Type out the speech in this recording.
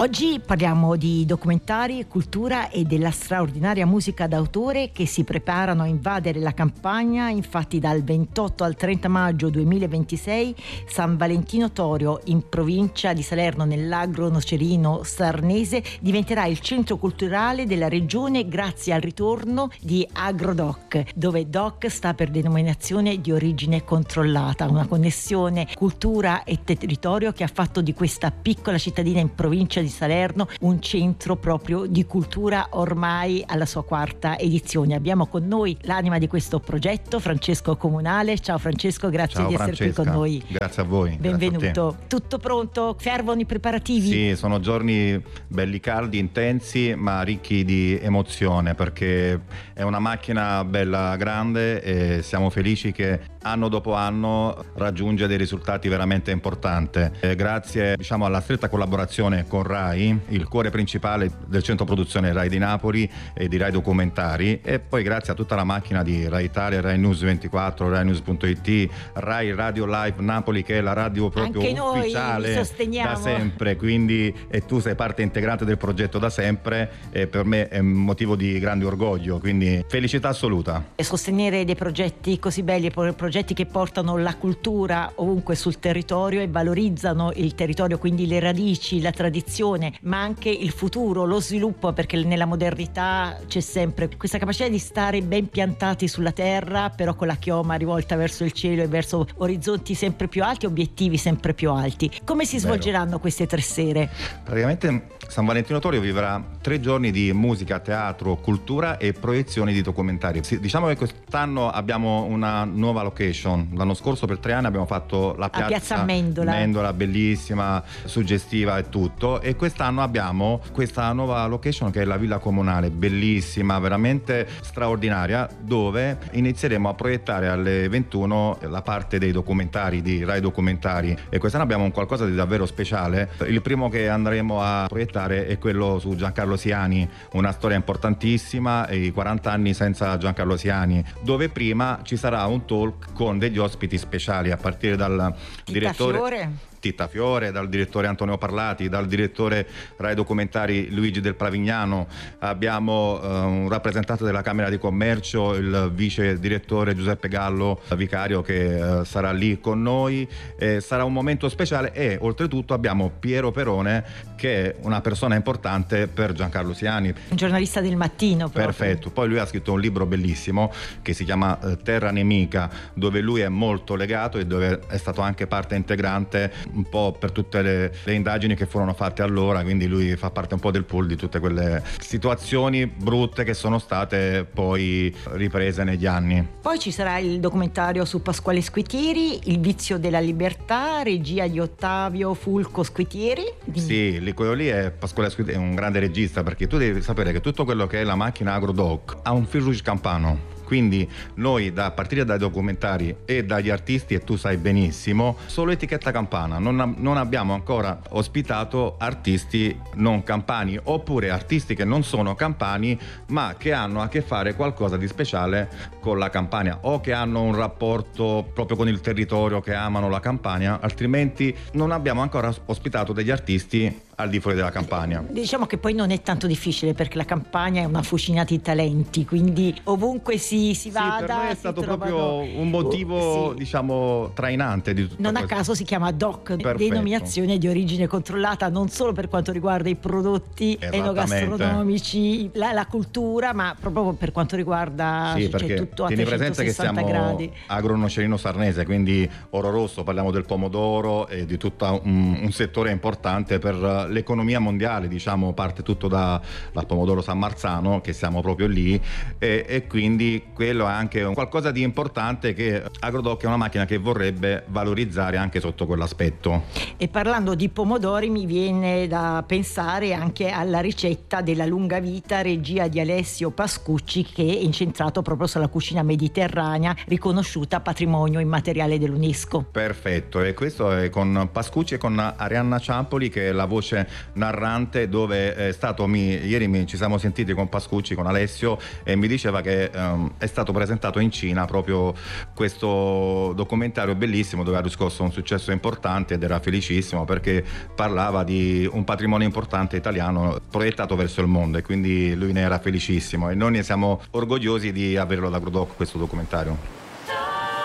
Oggi parliamo di documentari, cultura e della straordinaria musica d'autore che si preparano a invadere la Campania. Infatti dal 28 al 30 maggio 2026 San Valentino Torio, in provincia di Salerno, nell'Agro Nocerino Sarnese, diventerà il centro culturale della regione grazie al ritorno di AgroDoc, dove DOC sta per denominazione di origine controllata, una connessione cultura e territorio che ha fatto di questa piccola cittadina in provincia di Salerno un centro proprio di cultura ormai alla sua quarta edizione. Abbiamo con noi l'anima di questo progetto, Francesco Comunale. Ciao Francesco, grazie. Ciao, di essere Francesca. Qui con noi. Grazie a voi. Benvenuto. Tutto pronto? Fervono i preparativi? Sì, sono giorni belli caldi, intensi, ma ricchi di emozione, perché è una macchina bella grande e siamo felici che anno dopo anno raggiunge dei risultati veramente importanti. Grazie, alla stretta collaborazione con RAI, il cuore principale del centro produzione RAI di Napoli e di RAI Documentari, e poi grazie a tutta la macchina di RAI Italia, RAI News 24, RAI News.it, RAI Radio Live Napoli, che è la radio proprio anche ufficiale noi sosteniamo da sempre, quindi e tu sei parte integrante del progetto da sempre, e per me è un motivo di grande orgoglio, quindi felicità assoluta. E sostenere dei progetti così belli, progetti che portano la cultura ovunque sul territorio e valorizzano il territorio, quindi le radici, la tradizione, ma anche il futuro, lo sviluppo, perché nella modernità c'è sempre questa capacità di stare ben piantati sulla terra, però con la chioma rivolta verso il cielo e verso orizzonti sempre più alti, obiettivi sempre più alti. Come si svolgeranno queste 3 sere? Praticamente San Valentino Torio vivrà 3 giorni di musica, teatro, cultura e proiezioni di documentari. Diciamo che quest'anno abbiamo una nuova location. L'anno scorso per 3 anni abbiamo fatto la piazza Mendola, bellissima, suggestiva e tutto, e quest'anno abbiamo questa nuova location che è la Villa Comunale, bellissima, veramente straordinaria, dove inizieremo a proiettare alle 21 la parte dei documentari di RAI Documentari, e quest'anno abbiamo un qualcosa di davvero speciale. Il primo che andremo a proiettare è quello su Giancarlo Siani, una storia importantissima, i 40 anni senza Giancarlo Siani, dove prima ci sarà un talk con degli ospiti speciali, a partire dal direttore Titta Fiore, dal direttore Antonio Parlati, dal direttore RAI Documentari Luigi Del Pravignano. Abbiamo un rappresentante della Camera di Commercio, il vice direttore Giuseppe Gallo, vicario, che sarà lì con noi. Sarà un momento speciale, e oltretutto abbiamo Piero Perone, che è una persona importante per Giancarlo Siani, un giornalista del Mattino proprio. Perfetto. Poi lui ha scritto un libro bellissimo che si chiama Terra Nemica, dove lui è molto legato e dove è stato anche parte integrante un po' per tutte le indagini che furono fatte allora, quindi lui fa parte un po' del pool di tutte quelle situazioni brutte che sono state poi riprese negli anni. Poi ci sarà il documentario su Pasquale Squitieri, Il vizio della libertà, regia di Ottavio Fulco Squitieri. Sì, quello lì è Pasquale Squitieri, è un grande regista, perché tu devi sapere che tutto quello che è la macchina AgroDoc ha un fil rouge campano. Quindi noi, a partire dai documentari e dagli artisti, e tu sai benissimo, solo etichetta campana. Non abbiamo ancora ospitato artisti non campani, oppure artisti che non sono campani ma che hanno a che fare qualcosa di speciale con la Campania, o che hanno un rapporto proprio con il territorio, che amano la Campania. Altrimenti non abbiamo ancora ospitato degli artisti al di fuori della Campania. Diciamo che poi non è tanto difficile, perché la Campania è una fucina di talenti, quindi ovunque si vada. Per noi è stato proprio un motivo trainante di tutto. Non a caso si chiama DOC, Perfetto. Denominazione di origine controllata, non solo per quanto riguarda i prodotti enogastronomici, la cultura, ma proprio per quanto riguarda tutto a 360 gradi. Agro Nocerino Sarnese, quindi oro rosso, parliamo del pomodoro e di tutto un settore importante per l'economia mondiale, parte tutto dal pomodoro San Marzano, che siamo proprio lì, e quindi quello è anche qualcosa di importante che AgroDoc è una macchina che vorrebbe valorizzare anche sotto quell'aspetto. E parlando di pomodori, mi viene da pensare anche alla ricetta della lunga vita, regia di Alessio Pascucci, che è incentrato proprio sulla cucina mediterranea, riconosciuta patrimonio immateriale dell'UNESCO. Perfetto, e questo è con Pascucci e con Arianna Ciampoli, che è la voce narrante, dove è stato ieri ci siamo sentiti con Pascucci, con Alessio, e mi diceva che è stato presentato in Cina proprio questo documentario bellissimo dove ha riscosso un successo importante ed era felicissimo perché parlava di un patrimonio importante italiano proiettato verso il mondo, e quindi lui ne era felicissimo e noi ne siamo orgogliosi di averlo da Grodoc questo documentario.